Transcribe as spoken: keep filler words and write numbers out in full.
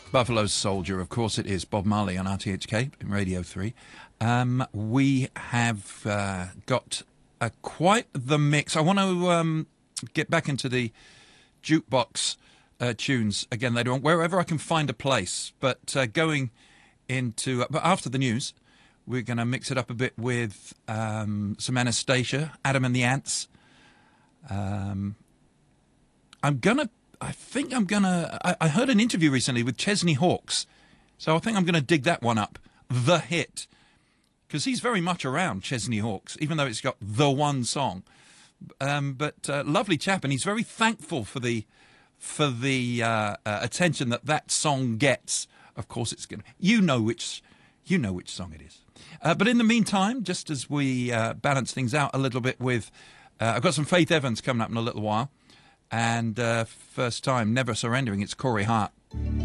Buffalo Soldier, of course it is. Bob Marley on R T H K in Radio three. Um, we have uh, got uh, quite the mix. I want to um, get back into the jukebox uh, tunes again later on, wherever I can find a place. But uh, going into... Uh, but after the news, we're going to mix it up a bit with um, some Anastacia, Adam and the Ants. Um, I'm going to... I think I'm going to... I heard an interview recently with Chesney Hawkes, so I think I'm going to dig that one up. The Hit. Because he's very much around, Chesney Hawkes, even though it's got the one song. Um, but uh, lovely chap, and he's very thankful for the for the uh, uh, attention that that song gets. Of course, it's going to... You know which, you know which song it is. Uh, but in the meantime, just as we uh, balance things out a little bit with... Uh, I've got some Faith Evans coming up in a little while. And uh, first time, Never Surrendering, it's Corey Hart.